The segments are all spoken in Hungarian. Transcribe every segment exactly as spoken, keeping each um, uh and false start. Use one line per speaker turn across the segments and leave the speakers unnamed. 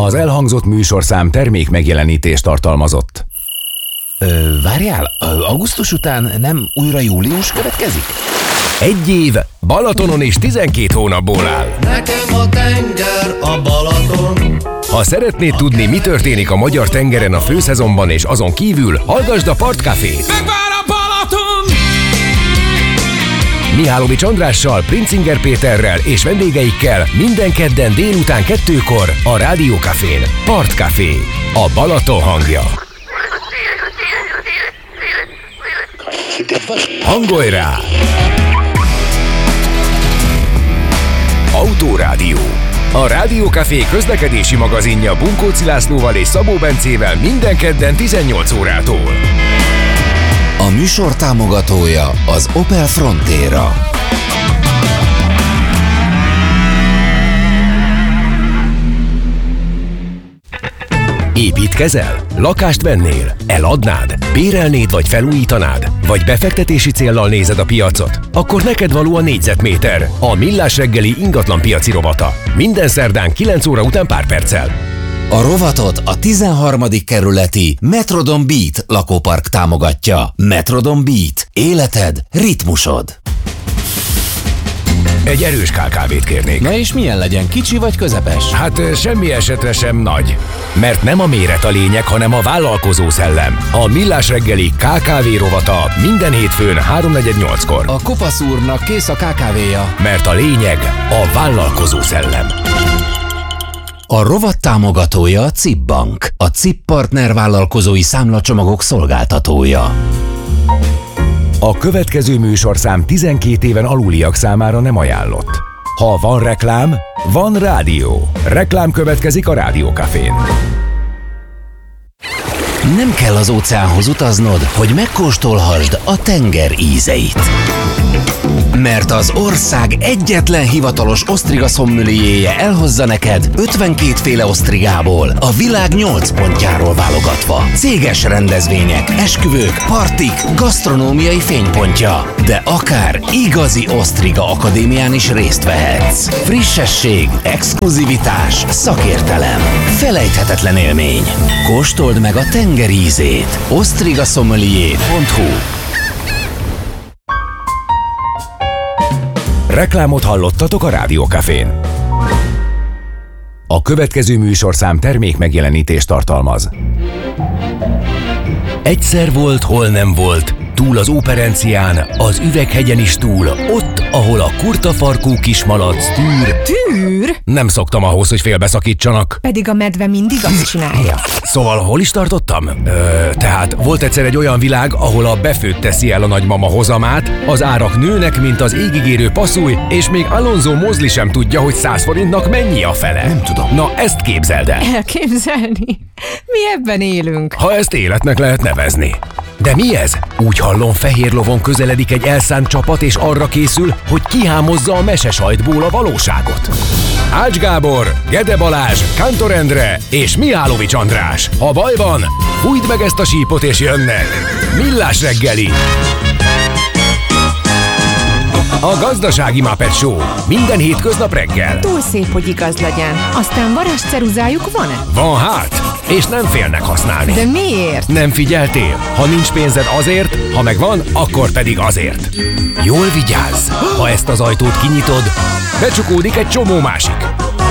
Az elhangzott műsorszám termék megjelenítést tartalmazott.
Ö, várjál, augusztus után nem újra július következik?
Egy év Balatonon és tizenkét hónapból áll.
Nekem a tenger a Balaton.
Ha szeretnéd tudni, mi történik a magyar tengeren a főszezonban és azon kívül, hallgasd a Partcafét.
Megvár a Balaton!
Mihálovics Andrással, Princinger Péterrel és vendégeikkel minden kedden délután kettőkor a Rádió Cafén. Partcafé, a Balaton hangja. Hangolj rá! Autórádió. A Rádió Café közlekedési magazinja Bunkóci Lászlóval és Szabó Bencével minden kedden tizennyolc órától.
A műsor támogatója az Opel Frontera.
Építkezel? Lakást vennél? Eladnád? Bérelnéd vagy felújítanád? Vagy befektetési céllal nézed a piacot? Akkor neked való a négyzetméter, a Millás reggeli ingatlanpiaci rovata. Minden szerdán kilenc óra után pár perccel.
A rovatot a tizenharmadik kerületi Metrodon Beat lakópark támogatja. Metrodon Beat. Életed, ritmusod.
Egy erős ká ká vét kérnék.
Na és milyen legyen, kicsi vagy közepes?
Hát semmi esetre sem nagy. Mert nem a méret a lényeg, hanem a vállalkozó szellem. A Millás reggeli ká ká vé rovata minden hétfőn háromnegyed nyolckor.
A kopasz úrnak kész a ká ká véja.
Mert a lényeg a vállalkozó szellem.
A rovat támogatója a cé i pé Bank, a cé i pé Partner vállalkozói számlacsomagok szolgáltatója.
A következő műsorszám tizenkét éven aluliak számára nem ajánlott. Ha van reklám, van rádió. Reklám következik a Rádió Cafén.
Nem kell az óceánhoz utaznod, hogy megkóstolhassd a tenger ízeit. Mert az ország egyetlen hivatalos osztriga szommelierje elhozza neked ötvenkét féle osztrigából, a világ nyolc pontjáról válogatva. Céges rendezvények, esküvők, partik, gasztronómiai fénypontja. De akár igazi osztriga akadémián is részt vehetsz. Frissesség, exkluzivitás, szakértelem, felejthetetlen élmény. Kóstold meg a tenger ízét. osztriga sommelier pont hu.
Reklámot hallottatok a Rádió Cafén. A következő műsorszám termék megjelenítést tartalmaz. Egyszer volt, hol nem volt, túl az Óperencián, az Üveghegyen is túl, ott, ahol a kurtafarkú kismalac tűr.
Tűr?
Nem szoktam ahhoz, hogy félbeszakítsanak.
Pedig a medve mindig azt csinálja.
Szóval hol is tartottam? Ö, tehát volt egyszer egy olyan világ, ahol a befőtt teszi el a nagymama hozamát, az árak nőnek, mint az égigérő passzúj, és még Alonso Mosley sem tudja, hogy száz forintnak mennyi a fele.
Nem tudom.
Na, ezt képzeld el.
Elképzelni? Mi ebben élünk.
Ha ezt életnek lehet nevezni. De mi ez? Úgy hallom, fehér lovon közeledik egy elszánt csapat, és arra készül, hogy kihámozza a mesesajtból a valóságot. Ács Gábor, Gede Balázs, Kántor Endre és Mihálovics András. Ha baj van, fújdd meg ezt a sípot és jönnek. Millás reggeli. A Gazdasági Muppet Show. Minden hétköznap reggel.
Túl szép, hogy igaz legyen. Aztán varázsceruzájuk van-e?
Van hát, és nem félnek használni.
De miért?
Nem figyeltél? Ha nincs pénzed azért, ha megvan, akkor pedig azért. Jól vigyázz! Ha ezt az ajtót kinyitod, becsukódik egy csomó másik.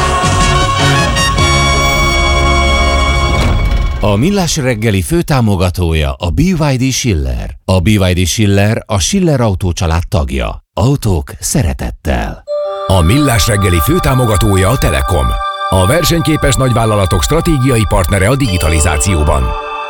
A Millás reggeli főtámogatója a bé vé dé Schiller. A bé vé dé Schiller a Schiller Autó család tagja. Autók szeretettel.
A Millás reggeli főtámogatója a Telekom. A versenyképes nagyvállalatok stratégiai partnere a digitalizációban.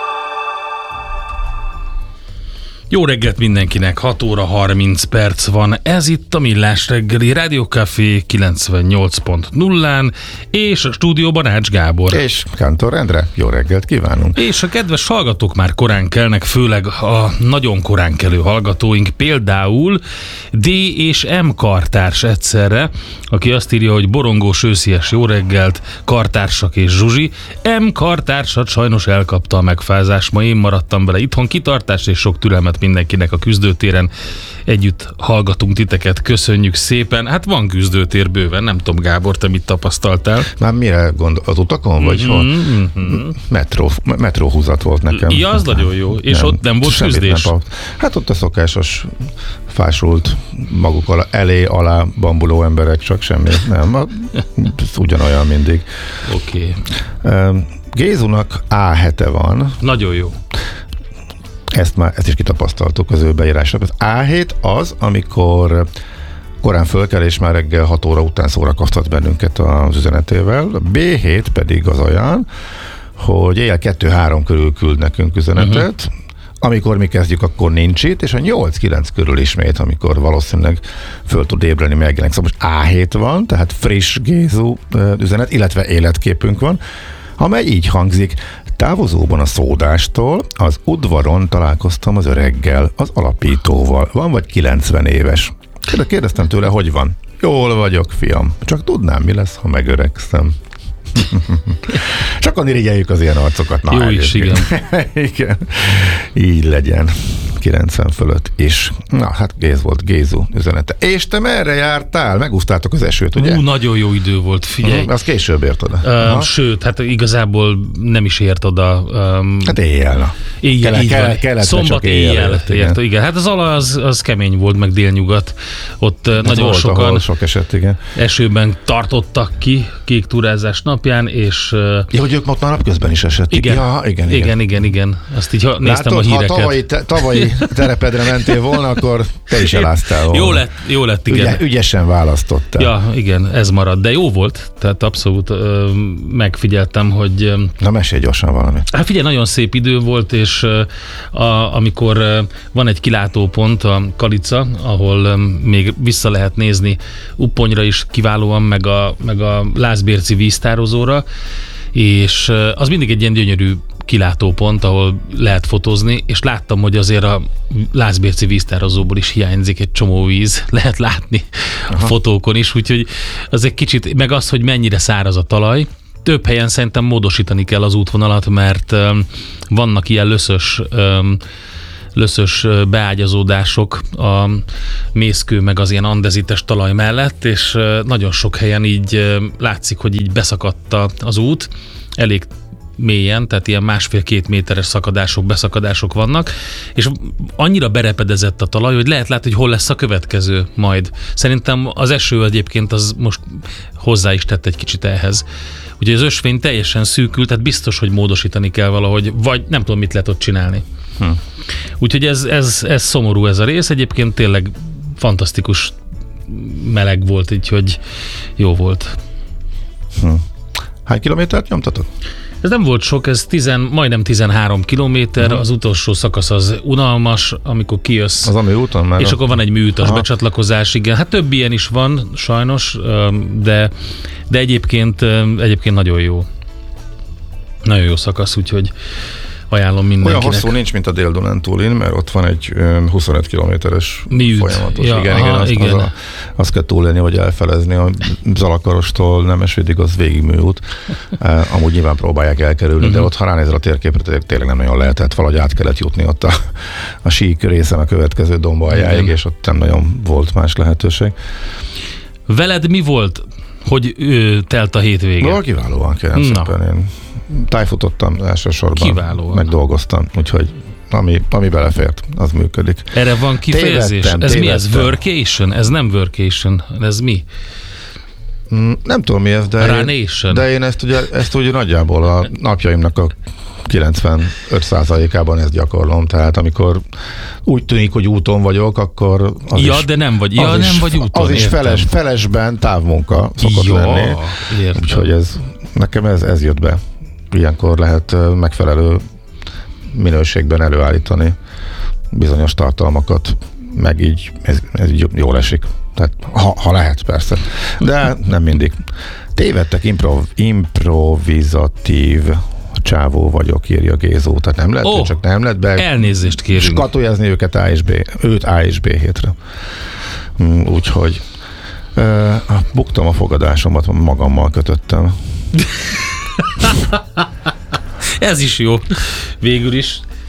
Jó reggelt mindenkinek, hat óra harminc perc van. Ez itt a Millás reggeli Rádió Café kilencvennyolc pont nullán, és a stúdióban Ács Gábor.
És Kántor Endre, jó reggelt kívánunk.
És a kedves hallgatók már korán kelnek, főleg a nagyon korán kelő hallgatóink, például D és M kartárs egyszerre, aki azt írja, hogy borongós őszies jó reggelt, kartársak és Zsuzsi. M kartársat sajnos elkapta a megfázás, ma én maradtam vele itthon, kitartást és sok türelmet mindenkinek a küzdőtéren. Együtt hallgatunk titeket, köszönjük szépen. Hát van küzdőtér bőven, nem tudom, Gábor, te mit tapasztaltál?
Már mire gondol? Az utakon, vagy
Mhm,
hol?
mhm.
Metró, metróhúzat volt nekem.
Ja, az nagyon jó. És ott nem volt
semmit
küzdés?
nem, hát ott a szokásos fásult maguk alá, elé, alá bambuló emberek, csak semmi. Nem, ez ugyanolyan mindig.
Oké. Okay.
Gézunak á hete van.
Nagyon jó.
Ezt már ezt is kitapasztaltuk az ő beírásra. Az á hét az, amikor korán föl kell, és már reggel hat óra után szórakoztat bennünket az üzenetével. A bé hét pedig az olyan, hogy éjjel kettő-három körül küld nekünk üzenetet, uh-huh. amikor mi kezdjük, akkor nincs itt, és a nyolc-kilenc körül ismét, amikor valószínűleg föl tud ébredni, megjelenik. Szóval most á hét van, tehát friss Gézu üzenet, illetve életképünk van, amely így hangzik: távozóban a szódástól az udvaron találkoztam az öreggel, az alapítóval. Van vagy kilencven éves. Kérdeztem tőle, hogy van. Jól vagyok, fiam. Csak tudnám, mi lesz, ha megöregszem. Csak irigyeljük az ilyen arcokat. Na,
jó is, igen.
igen. Így legyen. kilencven fölött is. Na, hát Géz volt, Gézu üzenete. És te merre jártál? Megúsztátok az esőt, ugye?
Ú, nagyon jó idő volt, figyelj.
Uh, az később ért oda.
Uh, sőt, hát igazából nem is ért oda. Um,
hát éjjel, na.
Éjjel,
Kele,
így
kele,
van.
Kele,
Szombat éjjel, éjjel ért, igen. igen. Hát az ala az, az kemény volt, meg délnyugat. Ott hát nagyon volt, sokan
sok eset, igen.
esőben tartottak ki kék túrázás napján, és...
Ja, hogy ők ott már napközben is esett.
Igen,
ja, igen,
igen, igen, igen, igen. Azt így ha, néztem
Látod,
a híreket.
Ha tavalyi, te, tavalyi terepedre mentél volna, akkor te is eláztál volna.
Jó lett, jó lett, igen.
Ügye, ügyesen választottál.
Ja, igen, ez marad. De jó volt, tehát abszolút ö, megfigyeltem, hogy... Ö,
Na, mesélj gyorsan valamit.
Hát figyelj, nagyon szép idő volt, és ö, a, amikor ö, van egy kilátópont, a Kalica, ahol ö, még vissza lehet nézni Upponyra is kiválóan, meg a, meg a Lászbérci víztározóra, és az mindig egy ilyen gyönyörű kilátópont, ahol lehet fotózni, és láttam, hogy azért a Lászbérci víztározóból is hiányzik egy csomó víz, lehet látni Aha. a fotókon is, úgyhogy az egy kicsit, meg az, hogy mennyire száraz a talaj. Több helyen szerintem módosítani kell az útvonalat, mert um, vannak ilyen löszös um, löszös beágyazódások a mészkő meg az ilyen andezites talaj mellett, és nagyon sok helyen így látszik, hogy így beszakadt az út, elég mélyen, tehát ilyen másfél-két méteres szakadások, beszakadások vannak, és annyira berepedezett a talaj, hogy lehet látni, hogy hol lesz a következő majd. Szerintem az eső egyébként az most hozzá is tett egy kicsit ehhez. Ugye az ösvény teljesen szűkült, tehát biztos, hogy módosítani kell valahogy, vagy nem tudom, mit lehet ott csinálni. Hm. Úgyhogy ez, ez, ez szomorú ez a rész, egyébként tényleg fantasztikus meleg volt, így hogy jó volt.
Hm. Hány kilométert nyomtatok?
Ez nem volt sok, ez tizen, majdnem tizenhárom kilométer, uh-huh. az utolsó szakasz az unalmas, amikor kijössz.
Az a műúton már?
És
a...
akkor van egy műutas Aha. becsatlakozás, igen. Hát több ilyen is van, sajnos, de, de egyébként, egyébként nagyon jó. Nagyon jó szakasz, úgyhogy ajánlom mindenkinek.
Olyan hosszú nincs, mint a Dél-Dunántúlin, mert ott van egy huszonöt kilométeres
Műt.
folyamatos.
Ja,
igen,
aha,
igen, azt,
igen.
Az a, azt kell túlélni, hogy elfelezni a Zalakarostól Nemesvédig, az végig műút. Uh, amúgy nyilván próbálják elkerülni, uh-huh. de ott, ha ránézel a térképre, tényleg nem nagyon lehetett, valahogy át kellett jutni ott a, a sík részen a következő domba aljáig, és ott nem nagyon volt más lehetőség.
Veled mi volt, hogy ő, telt a hétvége?
No, kiválóan, kérem szépen. Én tájfutottam elsősorban,
kiválóan.
Meg dolgoztam, úgyhogy ami, ami belefért, az működik.
Erre van kifejezés?
Tévedtem,
ez
tévedtem.
mi ez? Workation? Ez nem workation, ez mi?
Mm, nem tudom mi ez, de én, de én ezt ugye, ezt ugye nagyjából a napjaimnak a kilencvenöt százalékában ezt gyakorlom, tehát amikor úgy tűnik, hogy úton vagyok, akkor az
ja,
is,
de nem vagy, ja,
az
nem
is,
vagy úton,
az is feles, felesben távmunka szokott
ja,
lenni.
Értem.
Úgyhogy ez, nekem ez, ez jött be. Ilyenkor lehet megfelelő minőségben előállítani bizonyos tartalmakat, meg így ez, ez így jól esik. Tehát ha, ha lehet, persze. De nem mindig. Tévedtek, improv, improvizatív csávó vagyok, írja Gézó. Tehát nem lehet, oh, csak nem lehet be
elnézést kérünk.
Skatoljázni őket A és B, őt A és B hétre. Úgyhogy uh, buktam a fogadásomat, magammal kötöttem.
Ez is jó. Végül is.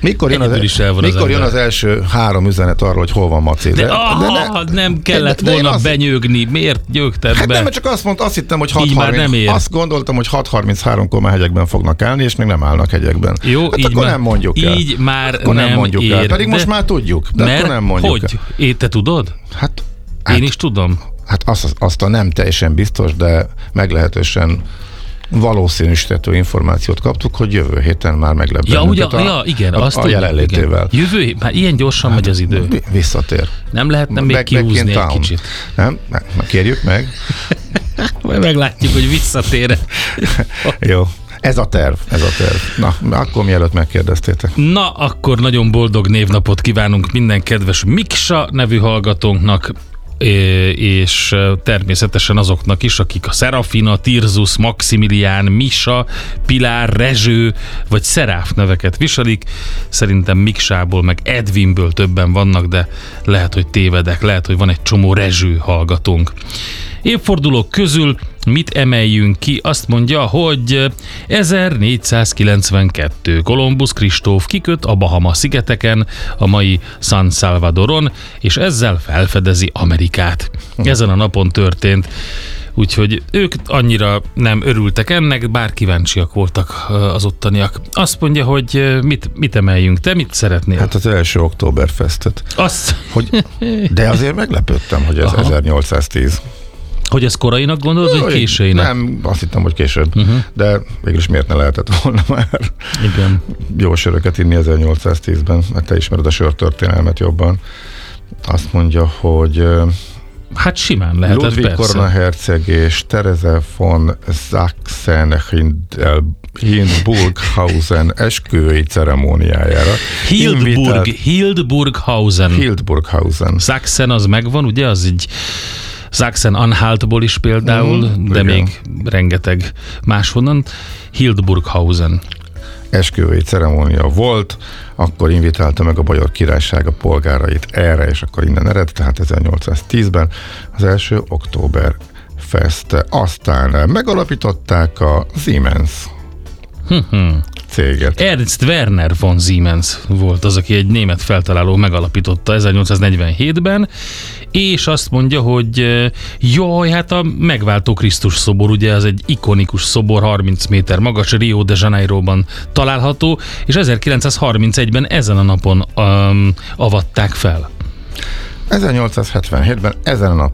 Mikor jön, az,
is el van
mikor
az
jön
ember.
az első három üzenet arról, hogy hol van Maci?
De,
de,
ah,
de
nem kellett
de, de
volna
azt,
benyögni. Miért gyögted
hát
be?
nem, csak azt mondta, azt hittem, hogy
Így már nem ér.
Azt gondoltam, hogy hat harminchárom-kor már hegyekben fognak állni, és még nem állnak hegyekben.
Jó,
hát
így
akkor
már,
nem mondjuk el.
Így már
akkor
nem,
nem mondjuk
ér.
el. Pedig
de,
most már tudjuk. De
mert
akkor nem mondjuk
hogy?
el.
É, te tudod?
Hát,
Én
hát,
is tudom.
Hát azt, azt a nem teljesen biztos, de meglehetősen valószínűsítető információt kaptuk, hogy jövő héten már meglep
Ja, ugye,
bennünket a,
ja, igen,
a,
azt
a
tudjuk,
jelenlétével.
igen. Jövő hét, már ilyen gyorsan hát, megy az idő.
Vi- Visszatér.
Nem lehetne még
Back- back
kihúzni
in
egy
town.
kicsit.
Nem? Nem, kérjük meg.
Majd meglátjuk, hogy visszatér.
Jó. Ez a terv, ez a terv. Na, akkor mielőtt megkérdeztétek.
Na, akkor nagyon boldog névnapot kívánunk minden kedves Miksa nevű hallgatónknak, és természetesen azoknak is, akik a Serafina, Tirzus, Maximilián, Misa, Pilár, Rezső vagy Szeráf neveket viselik. Szerintem Miksából meg Edvinből többen vannak, de lehet, hogy tévedek, lehet, hogy van egy csomó Rezső hallgatónk. Évfordulók közül mit emeljünk ki? Azt mondja, hogy ezernégyszázkilencvenkettő Kolumbusz Kristóf kiköt a Bahama-szigeteken, a mai San Salvadoron, és ezzel felfedezi Amerikát. Ezen a napon történt, úgyhogy ők annyira nem örültek ennek, bár kíváncsiak voltak az ottaniak. Azt mondja, hogy mit, mit emeljünk. Te mit szeretnél?
Hát az első Oktoberfestet.
Azt,
Hogy, de azért meglepődtem, hogy ez
Aha.
ezernyolcszáztíz.
hogy ez korainak gondolod, vagy későinek?
Nem, azt hittem, hogy később. Uh-huh. De végülis miért ne lehetett volna már
Igen.
jó söröket inni ezernyolcszáztízben, mert te ismered a sörtörténelmet jobban. Azt mondja, hogy
Hát simán lehetett,
Ludwig
persze.
koronaherceg és Therese von Sachsen-Hildburghausen esküvői ceremóniájára
Hildburg,
invitált-
Hildburghausen.
Hildburghausen.
Sachsen az megvan, ugye? Az így Sachsen-Anhaltból is például,
Mhm,
de
igen.
még rengeteg máshonnan. Hildburghausen.
Esküvői ceremónia volt, akkor invitálta meg a Bajor Királyság a polgárait erre, és akkor innen ered, tehát ezernyolcszáztízben az első Oktoberfest. Aztán megalapították a Siemens céget.
Ernst Werner von Siemens volt az, aki egy német feltaláló megalapította ezernyolcszáznegyvenhétben, és azt mondja, hogy eh, jaj, hát a megváltó Krisztus szobor, ugye az egy ikonikus szobor, harminc méter magas, Rio de Janeiroban található, és ezerkilencszázharmincegyben ezen a napon um, avatták fel.
ezernyolcszázhetvenhétben ezen a napon